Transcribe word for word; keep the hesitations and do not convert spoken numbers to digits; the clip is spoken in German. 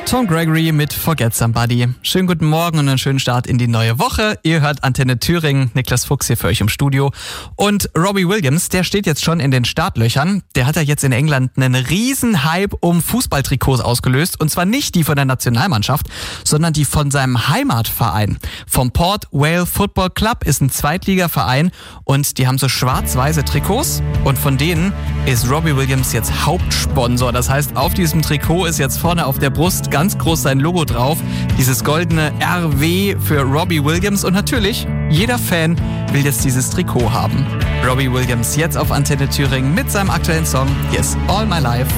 Tom Gregory mit Forget Somebody. Schönen guten Morgen und einen schönen Start in die neue Woche. Ihr hört Antenne Thüringen, Niklas Fuchs hier für euch im Studio. Und Robbie Williams, der steht jetzt schon in den Startlöchern. Der hat ja jetzt in England einen riesen Hype um Fußballtrikots ausgelöst. Und zwar nicht die von der Nationalmannschaft, sondern die von seinem Heimatverein. Vom Port Vale Football Club ist ein Zweitligaverein und die haben so schwarz-weiße Trikots. Und von denen ist Robbie Williams jetzt Hauptsponsor. Das heißt, auf diesem Trikot ist jetzt vorne auf der Brust ganz groß sein Logo drauf. Dieses goldene R W für Robbie Williams. Und natürlich, jeder Fan will jetzt dieses Trikot haben. Robbie Williams jetzt auf Antenne Thüringen mit seinem aktuellen Song Yes, All My Life.